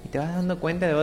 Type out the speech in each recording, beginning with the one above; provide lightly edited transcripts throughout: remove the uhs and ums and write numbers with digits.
te vas dando cuenta de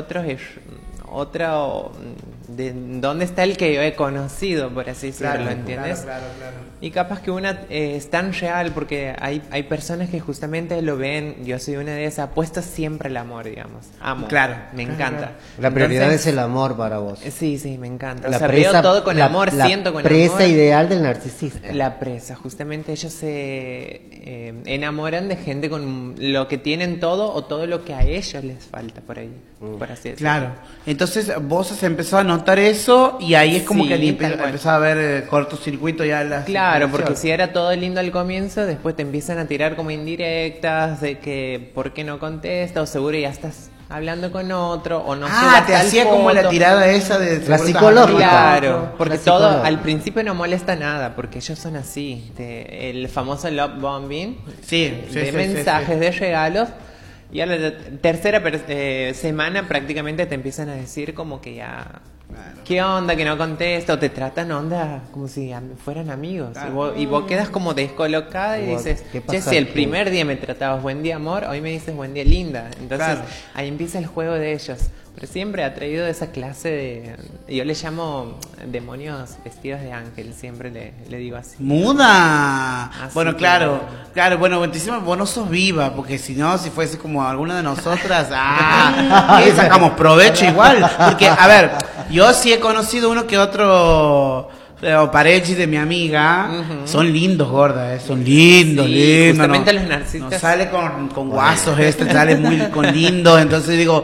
de dónde está el que yo he conocido, por así decirlo, ¿entiendes? Claro. Y capaz que una es tan real porque hay personas que justamente lo ven, yo soy una de esas, apuesto siempre al amor, digamos. Amo, me encanta. La prioridad es el amor para vos. Sí, me encanta. La o sea, presa, veo todo con amor, siento con amor. La presa ideal del narcisista. La presa, justamente ellos se enamoran de gente con lo que tienen todo o todo lo que a ellos les falta por ahí, por así decirlo. Claro, entonces vos has empezado a notar eso y ahí es como Sí, que tal cual. empezás a ver cortocircuito ya las Claro, porque situaciones. si era todo lindo al comienzo, después te empiezan a tirar como indirectas de que por qué no contesta o seguro ya estás hablando con otro o no te hacía como la tirada esa de... La psicológica. Claro, porque La todo psicóloga. al principio no molesta nada, porque ellos son así, el famoso love bombing, Sí, de mensajes, de regalos, y a la tercera semana prácticamente te empiezan a decir como que ya... ¿Qué onda? Que no contesta o te tratan onda como si fueran amigos. Y vos quedas como descolocada y dices, ¿qué che, pasa si el aquí? primer día me tratabas buen día amor, hoy me dices buen día linda. Entonces Claro. ahí empieza el juego de ellos. Pero siempre ha traído esa clase de... Yo le llamo demonios vestidos de ángel, siempre le digo así. ¡Muda! Así Bueno, que- claro, bueno, encima vos no sos viva, porque si no, si fuese como alguna de nosotras, que sacamos provecho igual. Porque, a ver, yo sí he conocido uno que otro... pareji de mi amiga, son lindos, gorda, son lindos, Sí, lindos. justamente no, los narcisistas- no sale con guasos sale muy con lindos, entonces digo,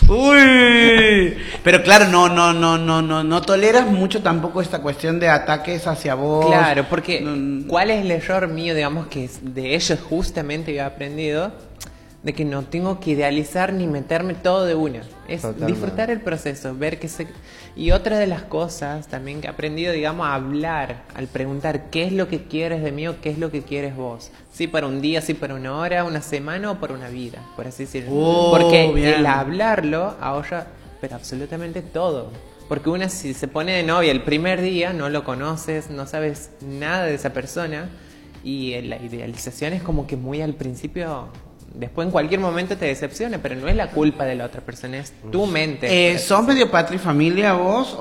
uy. Pero claro, no toleras mucho tampoco esta cuestión de ataques hacia vos. Claro, porque No, ¿cuál es el error mío, digamos, que de ellos justamente yo he aprendido? De que no tengo que idealizar ni meterme todo de una. Es Totalmente. disfrutar el proceso, ver que se... Y otra de las cosas también que he aprendido, digamos, a hablar, al preguntar qué es lo que quieres de mí o qué es lo que quieres vos. Sí para un día, sí para una hora, una semana o por una vida, por así decirlo. Porque bien. el hablarlo ahorra, pero absolutamente todo. Porque una si se pone de novia el primer día, no lo conoces, no sabes nada de esa persona y la idealización es como que muy al principio, después en cualquier momento te decepciona, pero no es la culpa de la otra persona, es tu mente. ¿Sos medio patria y familia vos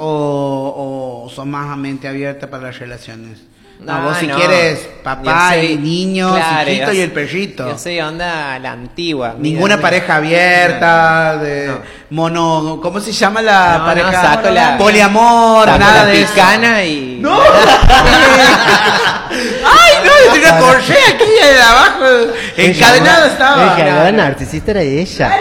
o sos más a mente abierta para las relaciones? No, vos si quieres papá Yo soy- y niños, claro, hijito yo- y el perrito. Yo soy onda a la antigua. Ninguna mira, pareja abierta, de No. mono, ¿cómo se llama la No, pareja? no, saco la- Poliamor, saco nada la de eso. picana y... ¡No! ¡Ay, no! Yo tenía una corché aquí de abajo, encadenado estaba. La narcisista era ella.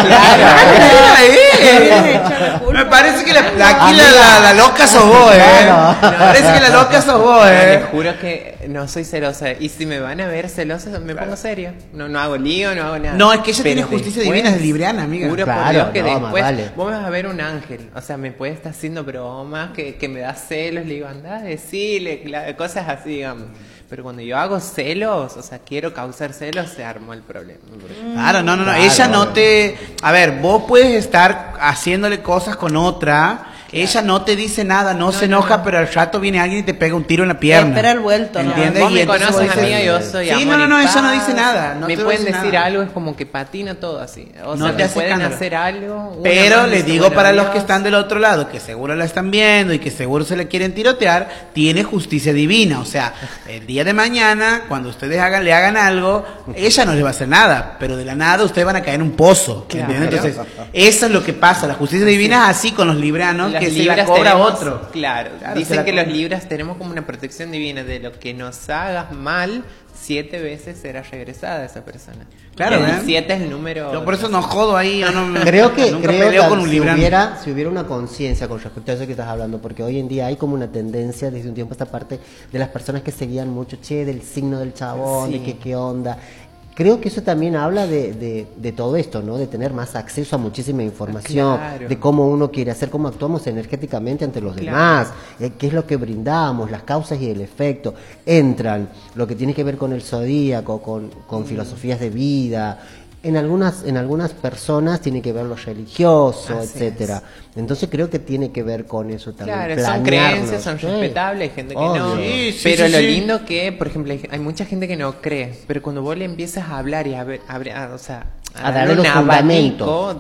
Era él. Me parece que aquí la loca sos vos, Claro. Me parece que la loca sos vos, Les juro que no soy celosa. Y si me van a ver celosa, me pongo serio. No hago lío, no hago nada. No, es que ella Pero tiene justicia después, divina, es libriana, amiga. Juro por Claro, Dios que no, más después vale. vos me vas a ver un ángel. O sea, me puede estar haciendo bromas, que me da celos. Le digo, andá, decile, cosas así, digamos. Pero cuando yo hago celos, o sea, quiero causar celos, se armó el problema. Claro, no. Claro. Ella no te... A ver, vos puedes estar haciéndole cosas con otra. Ella no te dice nada, no se enoja, pero al rato viene alguien y te pega un tiro en la pierna. Espera el vuelto, ¿no? ¿Entiendes? Vos Y me entonces conoces vos a mí, dices, yo soy sí, amor no, y ella no paz. dice nada. No me te pueden dice decir nada. algo, es como que patina todo así. O No sea, te me hace pueden escándalo. hacer algo. una Pero más les dice, digo bueno, para los que adiós. están del otro lado, que seguro la están viendo y que seguro se le quieren tirotear, tiene justicia divina. O sea, el día de mañana, cuando ustedes le hagan algo, ella no les va a hacer nada, pero de la nada ustedes van a caer en un pozo. Claro. ¿Entiendes? Entonces, eso es lo que pasa. La justicia divina es así con los librianos, Las que se la libras cobra tenemos- otro. Claro, Claro, se dicen la que cobra. los libras tenemos como una protección divina de lo que nos hagas mal, 7 veces será regresada esa persona. Claro, el ¿ven? 7 es el número. Yo por eso no jodo ahí, yo no Creo que nunca peleo con un si librano. si hubiera una conciencia con respecto a eso que estás hablando, porque hoy en día hay como una tendencia desde un tiempo a esta parte de las personas que seguían mucho, del signo del chabón, Sí. de que qué onda. Creo que eso también habla de todo esto, ¿no? De tener más acceso a muchísima información, Claro. de cómo uno quiere hacer, cómo actuamos energéticamente ante los Claro. demás, qué es lo que brindamos, las causas y el efecto. Entran lo que tiene que ver con el zodíaco, con filosofías de vida. En algunas personas tiene que ver lo religioso, Así etcétera. Entonces creo que tiene que ver con eso también. Claro, son planearnos. creencias, son Sí. respetables, hay gente que Obvio. no. Sí, sí, pero sí, lo sí. lindo que, por ejemplo, hay mucha gente que no cree, pero cuando vos le empiezas a hablar y o sea, A darle los un fundamentos. abanico